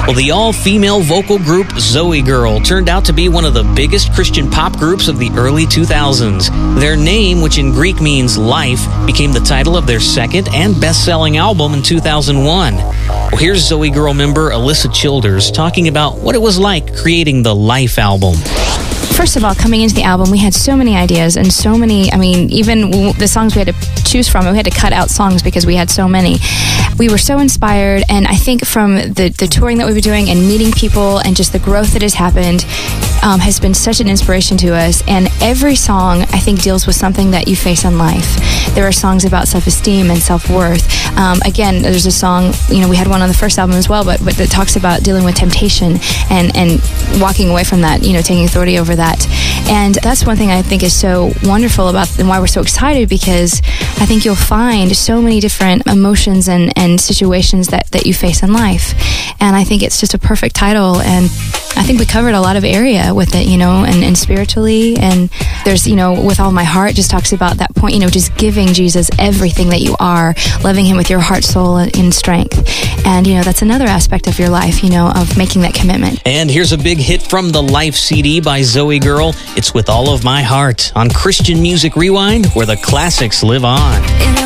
Well, the all-female vocal group Zoe Girl turned out to be one of the biggest Christian pop groups of the early 2000s. Their name, which in Greek means life, became the title of their second and best-selling album in 2001. Well, here's Zoe Girl member Alyssa Childers talking about what it was like creating the Life album. First of all, coming into the album, we had so many ideas and so many, even the songs we had to choose from, we had to cut out songs because we had so many. We were so inspired, and I think from the touring that we were doing and meeting people and just the growth that has happened has been such an inspiration to us. And every song, I think, deals with something that you face in life. There are songs about self-esteem and self-worth. Again, there's a song, we had one on the first album as well, but that talks about dealing with temptation and walking away from that, taking authority over that. And that's one thing I think is so wonderful about and why we're so excited, because I think you'll find so many different emotions and situations that you face in life. And I think it's just a perfect title, and I think we covered a lot of area with it, and spiritually. And there's, with all my heart just talks about that point, just giving Jesus everything that you are, loving him with your heart, soul, and strength. And, that's another aspect of your life, of making that commitment. And here's a big hit from the Life CD by Zoe Girl. It's With All of My Heart on Christian Music Rewind, where the classics live on.